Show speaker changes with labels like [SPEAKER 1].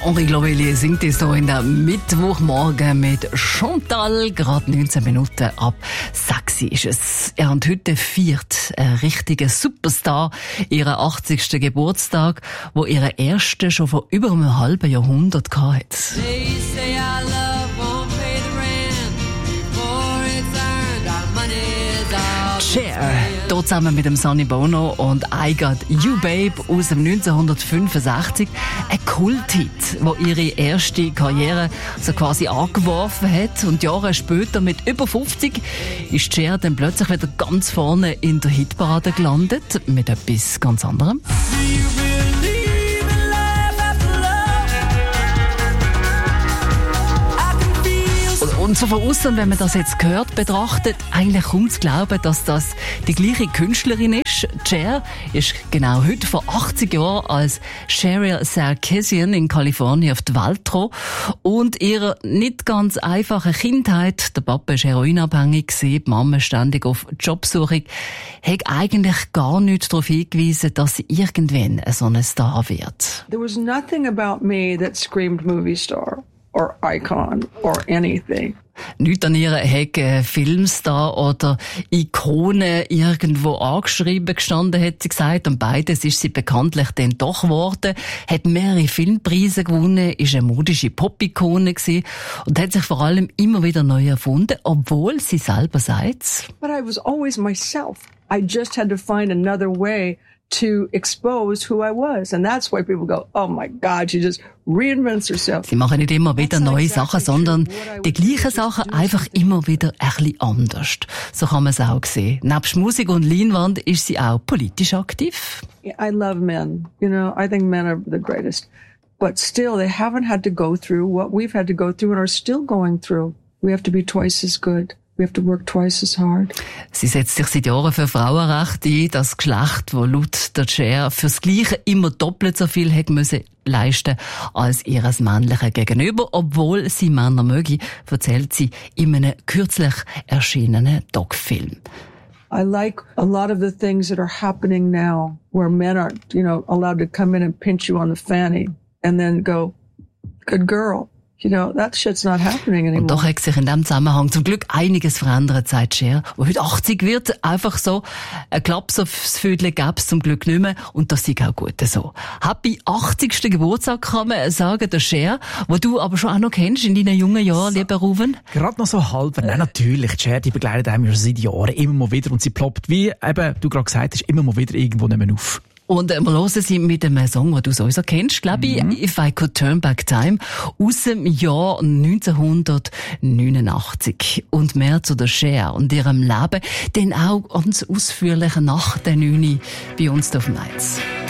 [SPEAKER 1] Der Henri Clovellier singt es so in der Mittwochmorgen mit Chantal. Gerade 19 Minuten ab 6 ist es. Er und heute feiert ein richtiger Superstar ihren 80. Geburtstag, wo ihre erste schon vor über einem halben Jahrhundert hatte. Cher, hier zusammen mit dem Sonny Bono und I Got You Babe aus dem 1965. Ein Kulthit, der ihre erste Karriere so quasi angeworfen hat. Und Jahre später, mit über 50, ist Cher dann plötzlich wieder ganz vorne in der Hitparade gelandet. Mit etwas ganz anderem. Und so von außen, wenn man das jetzt hört, betrachtet, eigentlich kaum zu glauben, dass das die gleiche Künstlerin ist. Cher ist genau heute vor 80 Jahren als Cheryl Sarkisian in Kalifornien auf die Welt gekommen. Und ihre nicht ganz einfache Kindheit, der Papa war heroinabhängig, die Mama ständig auf Jobsuche, hat eigentlich gar nichts darauf hingewiesen, dass sie irgendwann so ein Star wird.
[SPEAKER 2] There was nothing about me that screamed movie star or icon or anything.
[SPEAKER 1] Nicht an ihr hat Filmstar oder Ikone irgendwo angeschrieben gestanden, hat sie gesagt. Und beides ist sie bekanntlich dann doch geworden. Hat mehrere Filmpreise gewonnen, ist eine modische Pop-Ikone gewesen und hat sich vor allem immer wieder neu erfunden, obwohl sie selber sagt.
[SPEAKER 2] But I was always myself. I just had to find another way to expose who I was. And that's why people go, oh my God, she just reinvents herself.
[SPEAKER 1] Sie machen nicht immer wieder neue Sachen, sondern die gleichen Sachen einfach immer wieder ein bisschen anders. So kann man es auch sehen. Nebst Musik und Leinwand ist sie auch politisch aktiv.
[SPEAKER 2] I love men. You know, I think men are the greatest. But still, they haven't had to go through what we've had to go through and are still going through. We have to be twice as good. We have to work twice as hard.
[SPEAKER 1] Sie setzt sich seit Jahren für Frauenrechte ein, das Geschlecht, das laut der Cher fürs Gleiche immer doppelt so viel hätte müssen leisten als ihres männlichen Gegenüber, obwohl sie Männer möge, erzählt sie in einem kürzlich erschienenen Doc-Film.
[SPEAKER 2] I like a lot of the things that are happening now, where men are, allowed to come in and pinch you on the fanny and then go, good girl. That shit's not happening anymore.
[SPEAKER 1] Und doch hat sich in diesem Zusammenhang zum Glück einiges verändert, sagt Cher, wo heute 80 wird. Einfach so ein Klaps aufs Vödel gäb's zum Glück nicht mehr. Und das ist auch gut so. Happy 80. Geburtstag, kann man sagen, der Cher, wo du aber schon auch noch kennst in deinen jungen Jahren, lieber Ruven.
[SPEAKER 3] Gerade noch so halb. Nein, natürlich. Cher, die begleitet einem schon seit Jahren immer mal wieder. Und sie ploppt, wie eben du gerade gesagt hast, immer mal wieder irgendwo nicht mehr auf.
[SPEAKER 1] Und wir hören sie mit einem Song, den du sowieso kennst, glaube ich, If I Could Turn Back Time, aus dem Jahr 1989. Und mehr zu der Cher und ihrem Leben, dann auch ganz ausführlich nach der 9 bei uns auf dem Netz.